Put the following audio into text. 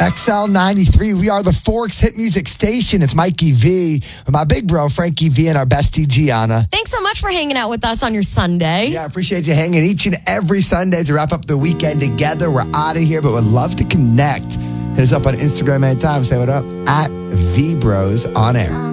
XL93, we are the Forks Hit Music Station. It's Mikey V with my big bro, Frankie V, and our bestie, Gianna. Thanks so much for hanging out with us on your Sunday. Yeah, I appreciate you hanging each and every Sunday to wrap up the weekend together. We're out of here, but would love to connect. Hit us up on Instagram anytime. Say what up at VBros on air.